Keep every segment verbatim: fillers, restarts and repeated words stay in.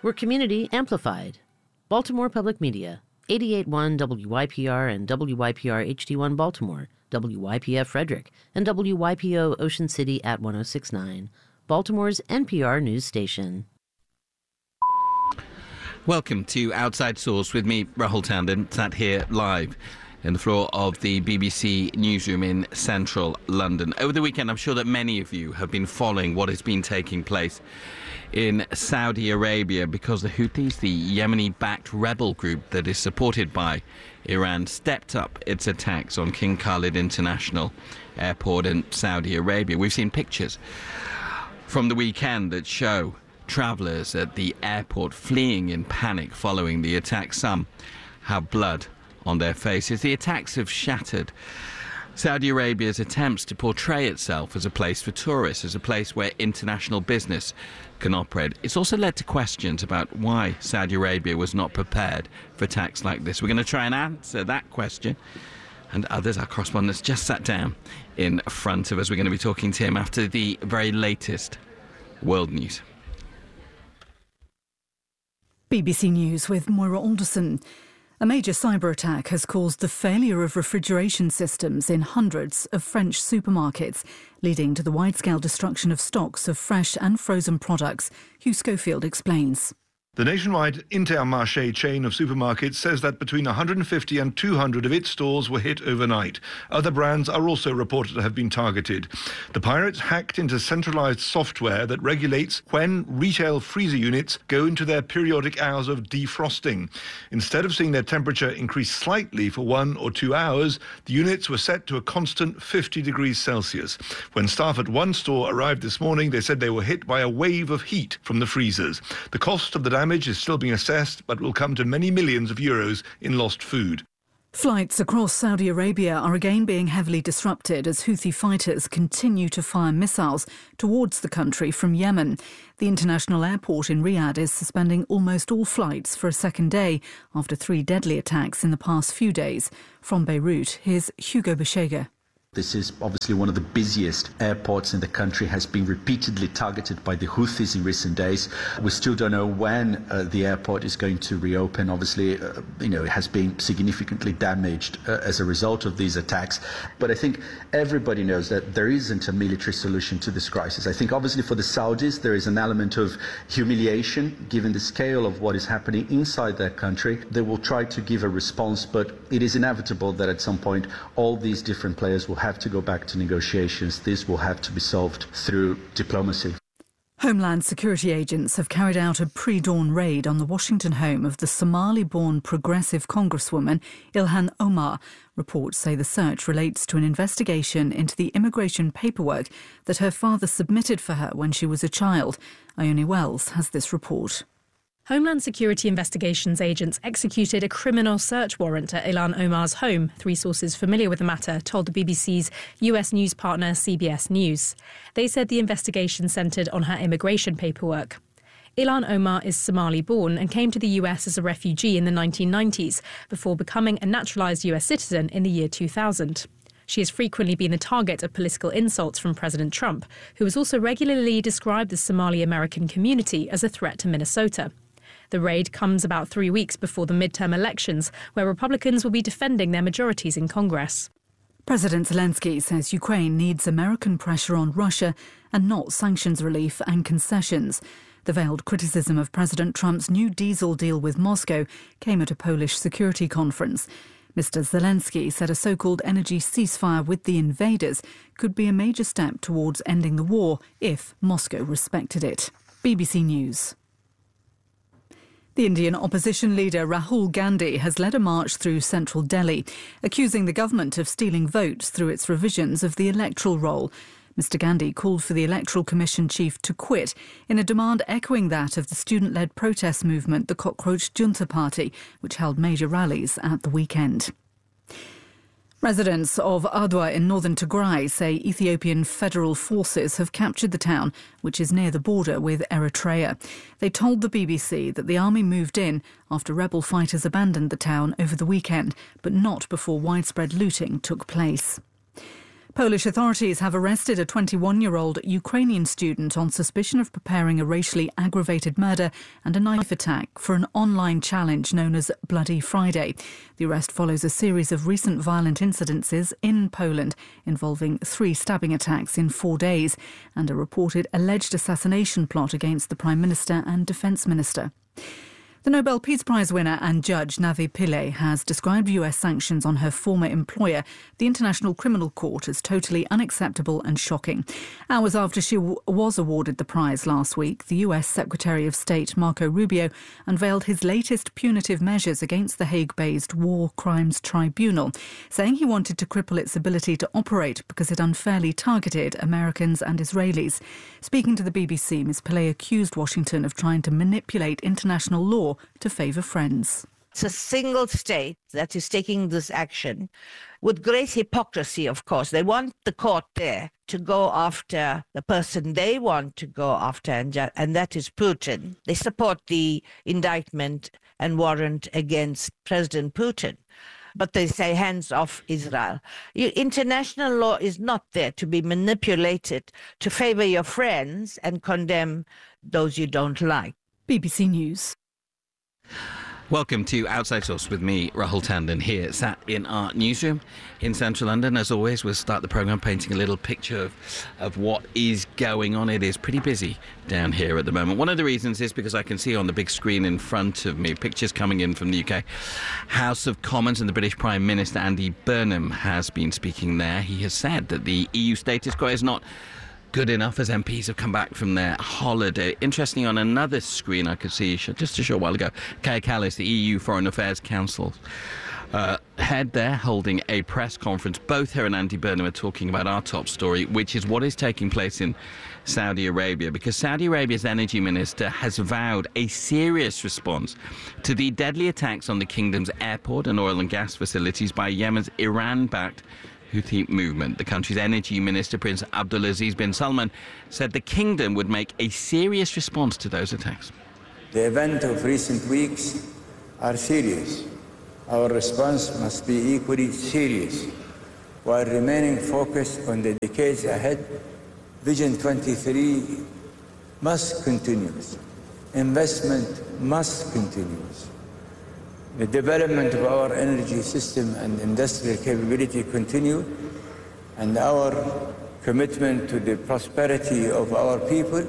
We're community amplified. Baltimore Public Media, eighty-eight point one W Y P R and W Y P R H D one Baltimore, W Y P F Frederick, and W Y P O Ocean City at one oh six point nine, Baltimore's N P R news station. Welcome to Outside Source with me, Rahul Tandon, sat here live in the floor of the B B C newsroom in central London. Over the weekend, I'm sure that many of you have been following what has been taking place in Saudi Arabia because the Houthis, the Yemeni-backed rebel group that is supported by Iran, stepped up its attacks on King Khalid International Airport in Saudi Arabia. We've seen pictures from the weekend that show travellers at the airport fleeing in panic following the attack. Some have blood on their faces. The attacks have shattered Saudi Arabia's attempts to portray itself as a place for tourists, as a place where international business can operate. It's also led to questions about why Saudi Arabia was not prepared for attacks like this. We're going to try and answer that question and others. Our correspondent's just sat down in front of us. We're going to be talking to him after the very latest world news. B B C News with Moira Alderson. A major cyber attack has caused the failure of refrigeration systems in hundreds of French supermarkets, leading to the wide-scale destruction of stocks of fresh and frozen products. Hugh Schofield explains. The nationwide Intermarché chain of supermarkets says that between one hundred fifty and two hundred of its stores were hit overnight. Other brands are also reported to have been targeted. The pirates hacked into centralised software that regulates when retail freezer units go into their periodic hours of defrosting. Instead of seeing their temperature increase slightly for one or two hours, the units were set to a constant fifty degrees Celsius. When staff at one store arrived this morning, they said they were hit by a wave of heat from the freezers. The cost of the damage Damage is still being assessed, but will come to many millions of euros in lost food. Flights across Saudi Arabia are again being heavily disrupted as Houthi fighters continue to fire missiles towards the country from Yemen. The international airport in Riyadh is suspending almost all flights for a second day after three deadly attacks in the past few days. From Beirut, here's Hugo Beshega. This is obviously one of the busiest airports in the country, has been repeatedly targeted by the Houthis in recent days. We still don't know when uh, the airport is going to reopen. Obviously, uh, you know, it has been significantly damaged uh, as a result of these attacks. But I think everybody knows that there isn't a military solution to this crisis. I think obviously for the Saudis, there is an element of humiliation given the scale of what is happening inside their country. They will try to give a response, but it is inevitable that at some point all these different players will have to go back to negotiations. This will have to be solved through diplomacy. Homeland Security agents have carried out a pre-dawn raid on the Washington home of the Somali-born progressive congresswoman Ilhan Omar. Reports say the search relates to an investigation into the immigration paperwork that her father submitted for her when she was a child. Ione Wells has this report. Homeland Security Investigations agents executed a criminal search warrant at Ilhan Omar's home. Three sources familiar with the matter told the B B C's U S news partner C B S News. They said the investigation centred on her immigration paperwork. Ilhan Omar is Somali-born and came to the U S as a refugee in the nineteen nineties before becoming a naturalised U S citizen in the year two thousand. She has frequently been the target of political insults from President Trump, who has also regularly described the Somali-American community as a threat to Minnesota. The raid comes about three weeks before the midterm elections, where Republicans will be defending their majorities in Congress. President Zelensky says Ukraine needs American pressure on Russia and not sanctions relief and concessions. The veiled criticism of President Trump's new diesel deal with Moscow came at a Polish security conference. Mister Zelensky said a so-called energy ceasefire with the invaders could be a major step towards ending the war if Moscow respected it. B B C News. The Indian opposition leader Rahul Gandhi has led a march through central Delhi, accusing the government of stealing votes through its revisions of the electoral roll. Mister Gandhi called for the Electoral Commission chief to quit in a demand echoing that of the student-led protest movement, the Cockroach Junta Party, which held major rallies at the weekend. Residents of Adwa in northern Tigray say Ethiopian federal forces have captured the town, which is near the border with Eritrea. They told the B B C that the army moved in after rebel fighters abandoned the town over the weekend, but not before widespread looting took place. Polish authorities have arrested a twenty-one-year-old Ukrainian student on suspicion of preparing a racially aggravated murder and a knife attack for an online challenge known as Bloody Friday. The arrest follows a series of recent violent incidences in Poland involving three stabbing attacks in four days and a reported alleged assassination plot against the Prime Minister and Defence Minister. The Nobel Peace Prize winner and judge Navi Pillay has described U S sanctions on her former employer, the International Criminal Court, as totally unacceptable and shocking. Hours after she w- was awarded the prize last week, the U S Secretary of State Marco Rubio unveiled his latest punitive measures against the Hague-based War Crimes Tribunal, saying he wanted to cripple its ability to operate because it unfairly targeted Americans and Israelis. Speaking to the B B C, Miz Pillay accused Washington of trying to manipulate international law to favour friends. It's a single state that is taking this action with great hypocrisy, of course. They want the court there to go after the person they want to go after, and, ju- and that is Putin. They support the indictment and warrant against President Putin. But they say hands off Israel. You, international law is not there to be manipulated to favour your friends and condemn those you don't like. B B C News. Welcome to Outside Source with me, Rahul Tandon, here sat in our newsroom in central London. As always, we'll start the programme painting a little picture of, of what is going on. It is pretty busy down here at the moment. One of the reasons is because I can see on the big screen in front of me pictures coming in from the U K. House of Commons, and the British Prime Minister Andy Burnham has been speaking there. He has said that the E U status quo is not good enough as M Ps have come back from their holiday. Interestingly, on another screen I could see just a short while ago, Kaja Kallas, the E U Foreign Affairs Council uh, head there, holding a press conference. Both her and Andy Burnham are talking about our top story, which is what is taking place in Saudi Arabia, because Saudi Arabia's energy minister has vowed a serious response to the deadly attacks on the kingdom's airport and oil and gas facilities by Yemen's Iran-backed Houthi movement. The country's energy minister, Prince Abdulaziz bin Salman, said the kingdom would make a serious response to those attacks. The events of recent weeks are serious. Our response must be equally serious, while remaining focused on the decades ahead. Vision twenty-three must continue. Investment must continue. The development of our energy system and industrial capability continue, and our commitment to the prosperity of our people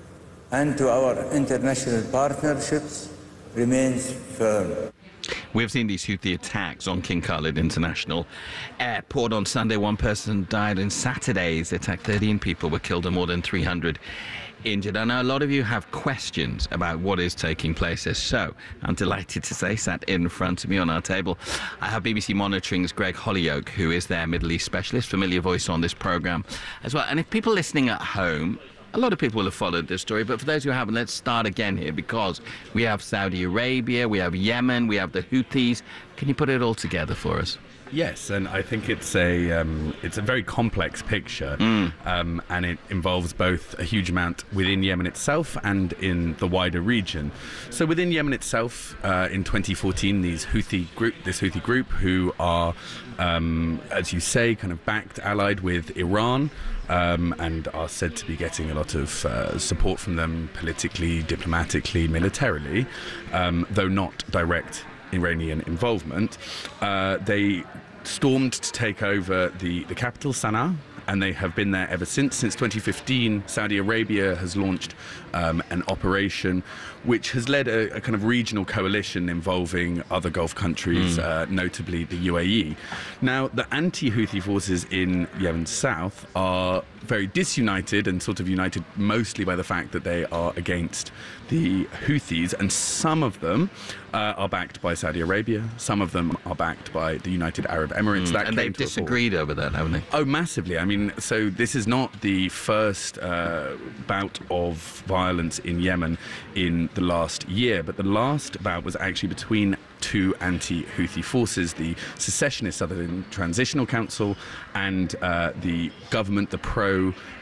and to our international partnerships remains firm. We've seen these Houthi attacks on King Khalid International Airport. On Sunday, one person died. In Saturday's attack, thirteen people were killed and more than three hundred injured. I know a lot of you have questions about what is taking place there. So I'm delighted to say, sat in front of me on our table, I have B B C Monitoring's Greg Hollyoak, who is their Middle East specialist, familiar voice on this programme as well. And if people listening at home, a lot of people will have followed this story, but for those who haven't, let's start again here, because we have Saudi Arabia, we have Yemen, we have the Houthis. Can you put it all together for us? Yes, and I think it's a um, it's a very complex picture, mm. um, and it involves both a huge amount within Yemen itself and in the wider region. So within Yemen itself, uh, in twenty fourteen, these Houthi group, this Houthi group, who are, um, as you say, kind of backed, allied with Iran, um, and are said to be getting a lot of uh, support from them politically, diplomatically, militarily, um, though not direct Iranian involvement. Uh, they stormed to take over the, the capital, Sana'a, and they have been there ever since. Since twenty fifteen, Saudi Arabia has launched um, an operation which has led a, a kind of regional coalition involving other Gulf countries, mm. uh, notably the U A E. Now, the anti-Houthi forces in Yemen's south are very disunited and sort of united mostly by the fact that they are against the Houthis, and some of them uh, are backed by Saudi Arabia, some of them are backed by the United Arab Emirates. Mm. That and they've disagreed over that, haven't they? Oh, massively. I mean, so this is not the first uh, bout of violence in Yemen in the last year, but the last bout was actually between two anti-Houthi forces, the secessionist Southern Transitional Council and uh, the government, the pro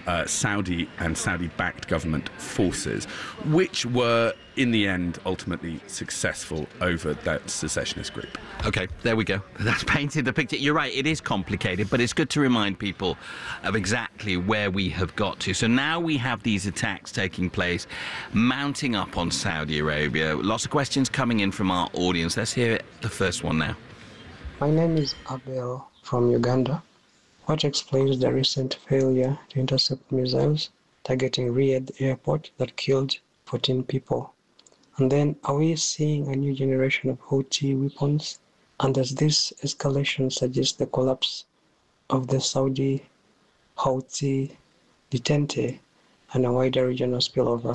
uh, Saudi and Saudi-backed government forces, which were, in the end, ultimately successful over that secessionist group. Okay, there we go. That's painted the picture. You're right, it is complicated, but it's good to remind people of exactly where we have got to. So now we have these attacks taking place, mounting up on Saudi Arabia. Lots of questions coming in from our audience. Let's hear the first one now. My name is Abel from Uganda. What explains the recent failure to intercept missiles targeting Riyadh airport that killed fourteen people? And then, are we seeing a new generation of Houthi weapons? And does this escalation suggest the collapse of the Saudi Houthi detente and a wider regional spillover?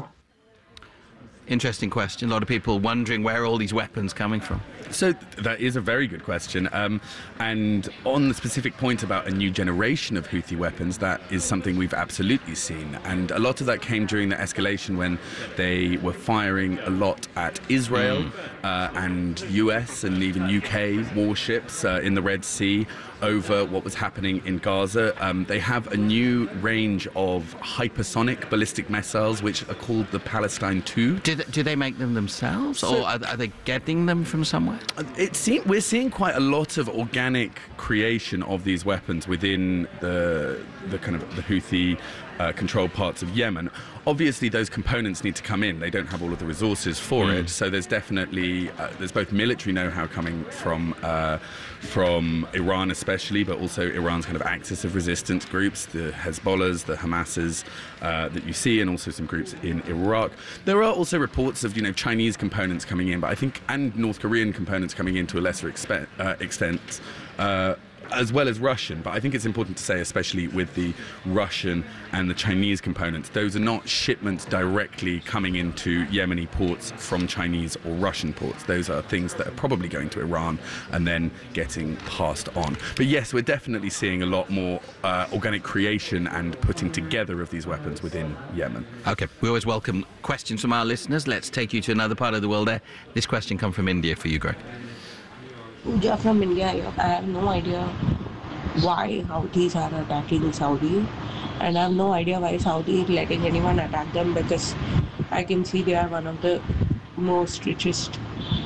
Interesting question. A lot of people wondering where are all these weapons coming from. So that is a very good question. Um, and on the specific point about a new generation of Houthi weapons, that is something we've absolutely seen. And a lot of that came during the escalation when they were firing a lot at Israel mm. uh, and U S and even U K warships uh, in the Red Sea over what was happening in Gaza. Um, they have a new range of hypersonic ballistic missiles, which are called the Palestine two. Do they, do they make them themselves, So- or are, are they getting them from somewhere? It seem, we're seeing quite a lot of organic creation of these weapons within the the kind of the Houthi uh, controlled parts of Yemen. Obviously, those components need to come in. They don't have all of the resources for Mm. it. So there's definitely uh, there's both military know-how coming from uh, from Iran, especially, but also Iran's kind of axis of resistance groups, the Hezbollahs, the Hamases uh, that you see, and also some groups in Iraq. There are also reports of you know Chinese components coming in, but I think and North Korean components coming in to a lesser expe- uh, extent. Uh, as well as Russian, but I think it's important to say, especially with the Russian and the Chinese components, those are not shipments directly coming into Yemeni ports from Chinese or Russian ports. Those are things that are probably going to Iran and then getting passed on. But yes, we're definitely seeing a lot more uh, organic creation and putting together of these weapons within Yemen. Okay, we always welcome questions from our listeners. Let's take you to another part of the world there. This question comes from India for you, Greg. We are from India. I have no idea why Houthis are attacking Saudi, and I have no idea why Saudi is letting anyone attack them, because I can see they are one of the most richest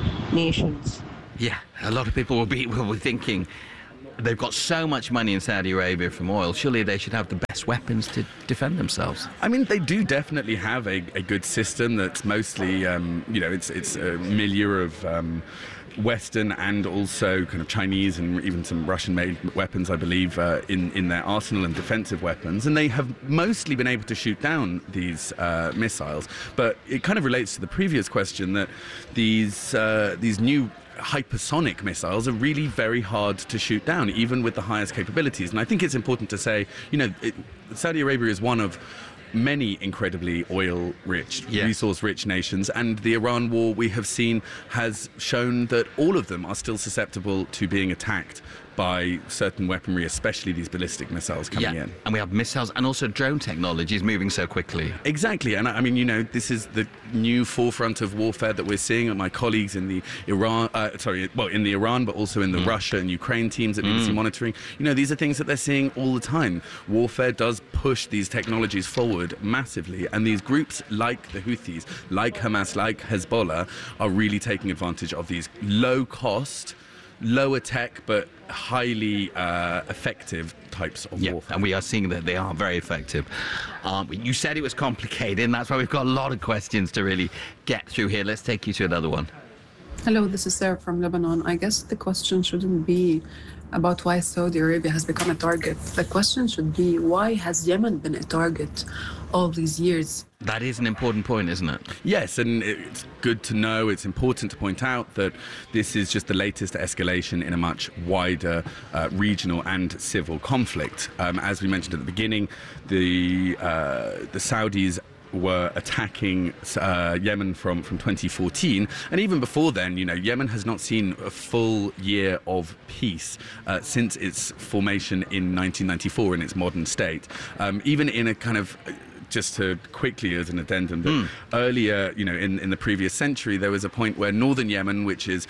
nations. Yeah, a lot of people will be will be thinking they've got so much money in Saudi Arabia from oil. Surely they should have the best weapons to defend themselves. I mean, they do definitely have a, a good system that's mostly, um, you know, it's it's a milieu of um, Western and also kind of Chinese and even some Russian-made weapons, I believe, uh, in, in their arsenal and defensive weapons. And they have mostly been able to shoot down these uh, missiles. But it kind of relates to the previous question that these uh, these new hypersonic missiles are really very hard to shoot down, even with the highest capabilities. And I think it's important to say, you know, it, Saudi Arabia is one of many incredibly oil-rich, Yeah. resource-rich nations, and the Iran war we have seen has shown that all of them are still susceptible to being attacked by certain weaponry, especially these ballistic missiles coming yeah, in. and we have missiles and also drone technology is moving so quickly. Exactly, and I I mean, you know, this is the new forefront of warfare that we're seeing. My colleagues in the Iran, uh, sorry, well, in the Iran, but also in the Mm. Russia and Ukraine teams at B B C Mm. Monitoring, you know, these are things that they're seeing all the time. Warfare does push these technologies forward massively, and these groups like the Houthis, like Hamas, like Hezbollah, are really taking advantage of these low-cost, lower tech, but highly uh, effective types of Yeah, warfare. and we are seeing that they are very effective. Um, you said it was complicated, and that's why we've got a lot of questions to really get through here. Let's take you to another one. Hello, this is Sarah from Lebanon. I guess the question shouldn't be about why Saudi Arabia has become a target. The question should be, why has Yemen been a target all these years? That is an important point, isn't it? Yes, and it's good to know, it's important to point out that this is just the latest escalation in a much wider uh, regional and civil conflict. Um, as we mentioned at the beginning, the uh, the Saudis were attacking uh, Yemen from, from twenty fourteen, and even before then, you know, Yemen has not seen a full year of peace uh, since its formation in nineteen ninety-four in its modern state. Um, even in a kind of just to quickly as an addendum, that Mm. earlier, you know, in, in the previous century, there was a point where northern Yemen, which is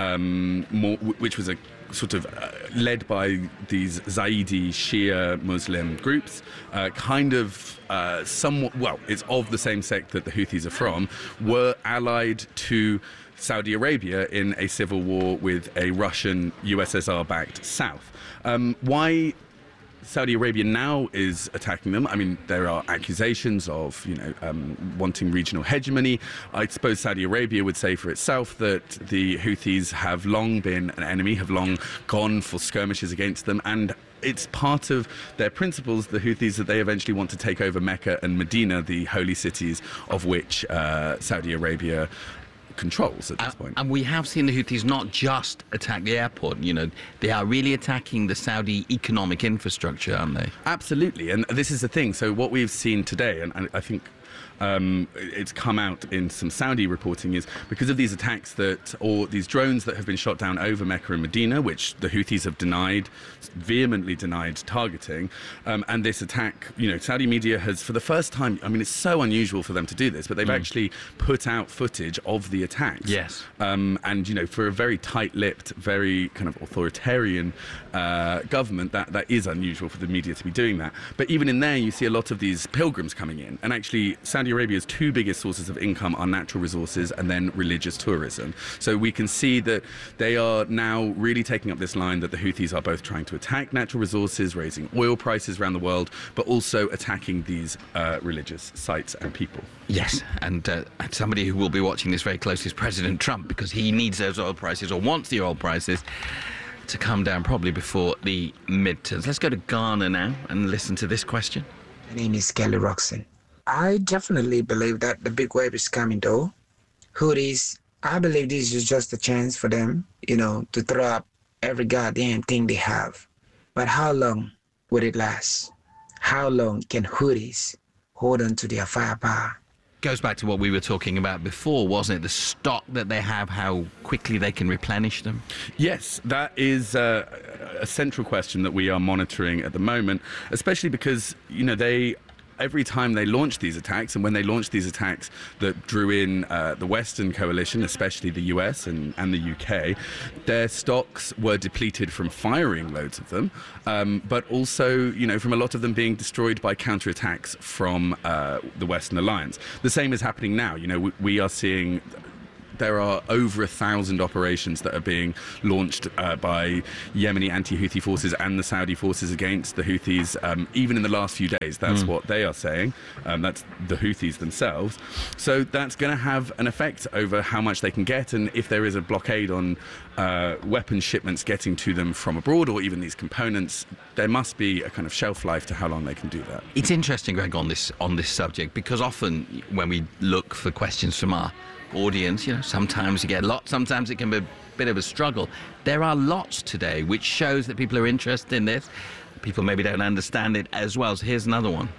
um, more, which was a sort of uh, led by these Zaidi Shia Muslim groups, uh, kind of uh, somewhat, well, it's of the same sect that the Houthis are from, were allied to Saudi Arabia in a civil war with a Russian U S S R-backed South. Um, why Saudi Arabia now is attacking them? I mean, there are accusations of, you know, um, wanting regional hegemony. I suppose Saudi Arabia would say for itself that the Houthis have long been an enemy, have long gone for skirmishes against them, and it's part of their principles, the Houthis, that they eventually want to take over Mecca and Medina, the holy cities of which uh, Saudi Arabia controls at this uh, point. And we have seen the Houthis not just attack the airport, you know, they are really attacking the Saudi economic infrastructure, aren't they? Absolutely, and this is the thing. So what we've seen today, and I think um, it's come out in some Saudi reporting, is because of these attacks that, or these drones that have been shot down over Mecca and Medina, which the Houthis have denied, vehemently denied targeting, um, and this attack, you know, Saudi media has, for the first time, I mean, it's so unusual for them to do this, but they've mm. actually put out footage of the attacks. Yes. Um, and, you know, for a very tight-lipped, very kind of authoritarian uh, government, that, that is unusual for the media to be doing that. But even in there, you see a lot of these pilgrims coming in, and actually Saudi Arabia's two biggest sources of income are natural resources and then religious tourism. So we can see that they are now really taking up this line that the Houthis are both trying to attack natural resources, raising oil prices around the world, but also attacking these uh, religious sites and people. Yes, and uh, somebody who will be watching this very closely is President Trump, because he needs those oil prices, or wants the oil prices, to come down probably before the midterms. Let's go to Ghana now and listen to this question. My name is Kelly Roxon. I definitely believe that the big wave is coming, though. Houthis, I believe this is just a chance for them, you know, to throw up every goddamn thing they have. But how long would it last? How long can Houthis hold on to their firepower? Goes back to what we were talking about before, wasn't it? The stock that they have, how quickly they can replenish them. Yes, that is uh, a central question that we are monitoring at the moment, especially because, you know, they... every time they launch these attacks, and when they launched these attacks that drew in uh, the Western coalition, especially the U S and, and the U K, their stocks were depleted from firing loads of them, um, but also, you know, from a lot of them being destroyed by counterattacks from uh, the Western alliance. The same is happening now. You know, we, we are seeing... there are over a thousand operations that are being launched uh, by Yemeni anti-Houthi forces and the Saudi forces against the Houthis, um, even in the last few days. That's mm. what they are saying. Um, that's the Houthis themselves. So that's going to have an effect over how much they can get, and if there is a blockade on uh, weapon shipments getting to them from abroad, or even these components, there must be a kind of shelf life to how long they can do that. It's interesting, Greg, on this on this subject, because often when we look for questions from our audience, you know, sometimes you get a lot, sometimes it can be a bit of a struggle. There are lots today, which shows that people are interested in this. People maybe don't understand it as well. So here's another one.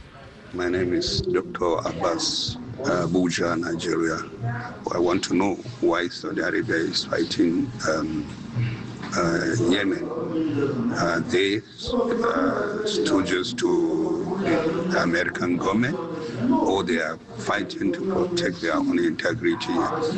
My name is Doctor Abbas, uh, Abuja, Nigeria. I want to know why Saudi Arabia is fighting um, uh, Yemen. Are they uh, stooges to the American government, or they are fighting to protect their own integrity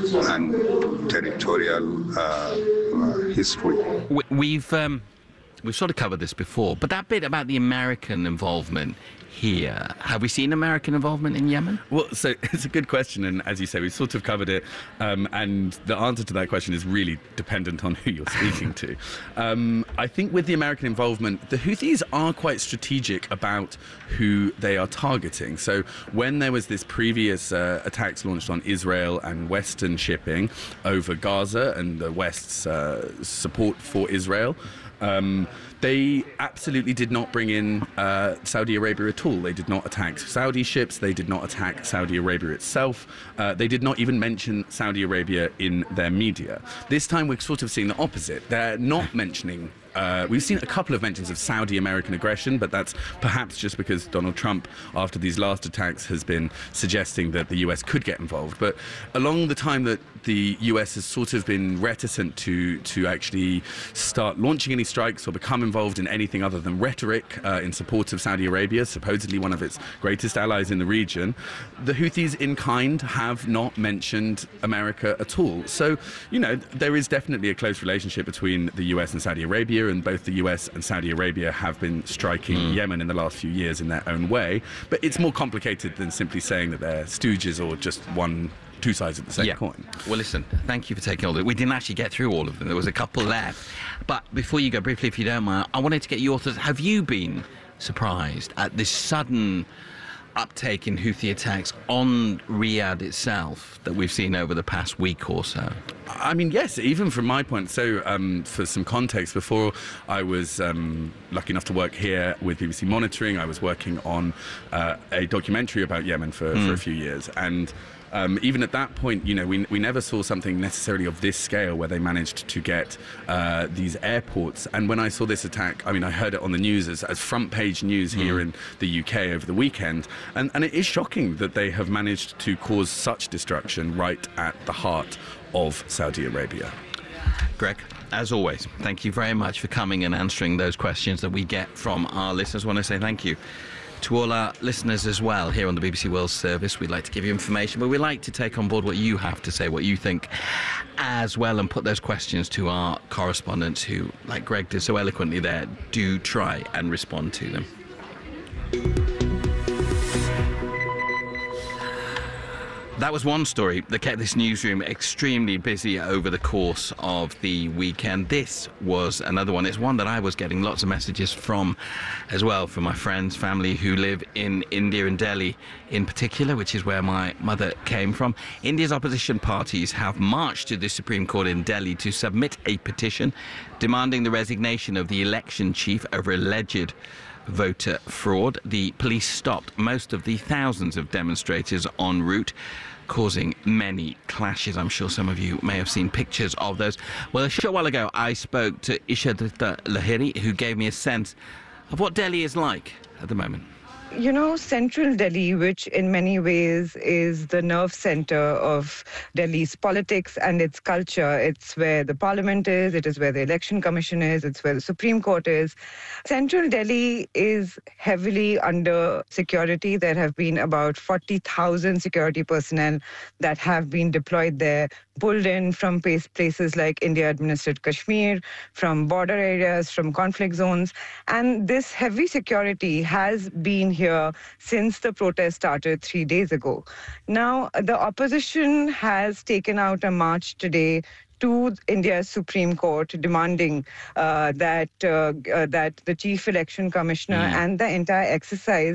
and territorial uh, uh, history? We, we've um, we've sort of covered this before, but that bit about the American involvement here, have we seen American involvement in Yemen? Well, so it's a good question, and as you say, we've sort of covered it, um, and the answer to that question is really dependent on who you're speaking to. Um, I think with the American involvement, the Houthis are quite strategic about who they are targeting. So when there was this previous uh, attacks launched on Israel and Western shipping over Gaza and the West's uh, support for Israel, Um, they absolutely did not bring in uh, Saudi Arabia at all. They did not attack Saudi ships. They did not attack Saudi Arabia itself. Uh, they did not even mention Saudi Arabia in their media. This time we're sort of seeing the opposite. They're not mentioning uh, we've seen a couple of mentions of Saudi-American aggression, but that's perhaps just because Donald Trump, after these last attacks, has been suggesting that the U S could get involved. But along the time that the U S has sort of been reticent to to actually start launching any strikes or become involved in anything other than rhetoric uh, in support of Saudi Arabia, supposedly one of its greatest allies in the region, the Houthis in kind have not mentioned America at all. So, you know, there is definitely a close relationship between the U S and Saudi Arabia, and both the U S and Saudi Arabia have been striking mm. Yemen in the last few years in their own way. But it's more complicated than simply saying that they're stooges or just one two sides of the same yeah. coin. Well, listen, thank you for taking all of it. We didn't actually get through all of them. There was a couple left. But before you go, briefly, if you don't mind, I wanted to get your thoughts. Have you been surprised at this sudden uptake in Houthi attacks on Riyadh itself that we've seen over the past week or so? I mean, yes, even from my point. So, um, for some context, before I was um, lucky enough to work here with B B C Monitoring, I was working on uh, a documentary about Yemen for, mm. for a few years. And Um, even at that point, you know, we, we never saw something necessarily of this scale where they managed to get uh, these airports. And when I saw this attack, I mean, I heard it on the news as, as front page news here mm. in the U K over the weekend. And, and it is shocking that they have managed to cause such destruction right at the heart of Saudi Arabia. Greg, as always, thank you very much for coming and answering those questions that we get from our listeners. I want to say thank you to all our listeners as well here on the B B C World Service. We'd like to give you information, but we like to take on board what you have to say, what you think as well, and put those questions to our correspondents who, like Greg did so eloquently there, do try and respond to them. That was one story that kept this newsroom extremely busy over the course of the weekend. This was another one. It's one that I was getting lots of messages from as well, from my friends, family who live in India and Delhi in particular, which is where my mother came from. India's opposition parties have marched to the Supreme Court in Delhi to submit a petition demanding the resignation of the election chief over alleged voter fraud. The police stopped most of the thousands of demonstrators en route, causing many clashes. I'm sure some of you may have seen pictures of those. Well, a short while ago, I spoke to Ishadrita Lahiri, who gave me a sense of what Delhi is like at the moment. You know, central Delhi, which in many ways is the nerve center of Delhi's politics and its culture. It's where the parliament is, it is where the election commission is, it's where the Supreme Court is. Central Delhi is heavily under security. There have been about forty thousand security personnel that have been deployed there, pulled in from places like India-administered Kashmir, from border areas, from conflict zones. And this heavy security has been here since the protest started three days ago. Now, the opposition has taken out a march today to India's Supreme Court, demanding uh, that uh, uh, that the Chief Election Commissioner mm. and the entire exercise